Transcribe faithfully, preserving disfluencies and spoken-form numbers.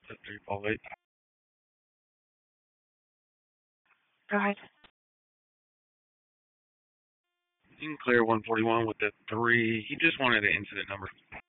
three five eight. Go ahead. You can clear one forty-one with the three. He just wanted an incident number.